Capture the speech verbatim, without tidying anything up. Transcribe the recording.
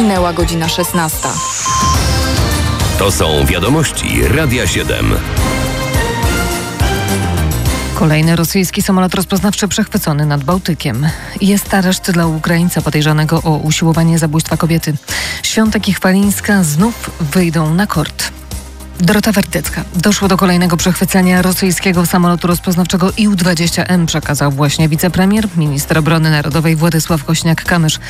Minęła godzina szesnasta. To są wiadomości Radia siedem. Kolejny rosyjski samolot rozpoznawczy przechwycony nad Bałtykiem. Jest areszt dla Ukraińca podejrzanego o usiłowanie zabójstwa kobiety. Świątek i Chwalińska znów wyjdą na kort. Dorota Wardecka. Doszło do kolejnego przechwycenia rosyjskiego samolotu rozpoznawczego I U dwadzieścia M, przekazał właśnie wicepremier, minister obrony narodowej Władysław Kośniak-Kamysz.